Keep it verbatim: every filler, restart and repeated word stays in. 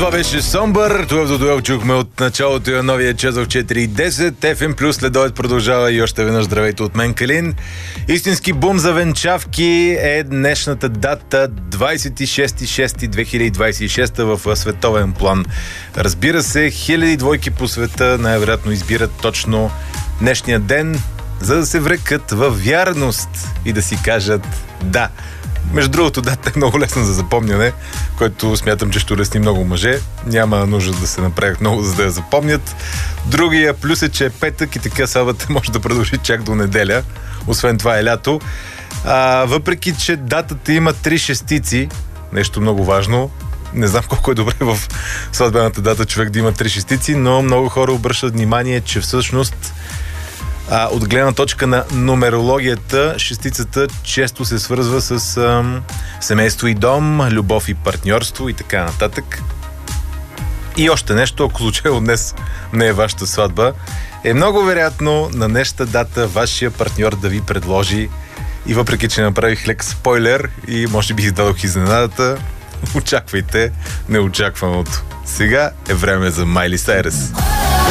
Това беше Somber. Дуел до дуел чухме от началото на новия Чезов четири и десет. еф ем плюс следобед продължава и още веднъж здравейте от мен, Калин. Истински бум за венчавки е днешната дата двадесет и шести юни две хиляди двадесет и шеста в световен план. Разбира се, хиляди двойки по света най-вероятно избират точно днешния ден, за да се врекат във вярност и да си кажат да. Между другото, дата е много лесна за запомняне, който смятам, че ще улесни много мъже. Няма нужда да се направят много, за да я запомнят. Другия плюс е, че е петък и така сватбата може да продължи чак до неделя. Освен това е лято. А, въпреки, че датата има три шестици, нещо много важно. Не знам колко е добре в сватбената дата човек да има три шестици, но много хора обръщат внимание, че всъщност А, от гледна точка на нумерологията, шестицата често се свързва с ам, семейство и дом, любов и партньорство и така нататък. И още нещо, ако случайно днес не е вашата сватба, е много вероятно на днешната дата вашия партньор да ви предложи, и въпреки че направих лек спойлер и може би издадох изненадата, очаквайте неочакваното. Сега е време за Майли Сайръс.